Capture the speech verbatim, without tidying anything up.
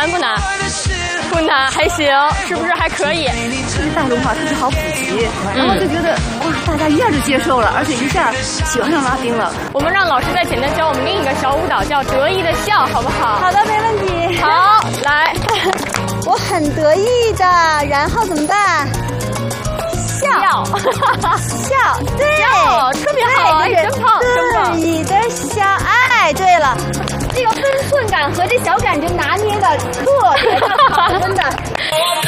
难不难？不难，还行，是不是还可以？ 特别大众化，特别好普及，然后就觉得哇，大家一下就接受了，而且一下喜欢上拉丁了。 我们让老师再简单教我们另一个小舞蹈，叫得意的笑，好不好？ 好的，没问题。 好，来， 我很得意的，然后怎么办？笑，笑，对， 笑，特别好，哎，真棒，真棒！ 得意的笑，哎，对了，这个分寸感和这小感觉拿捏的特别的好，真的。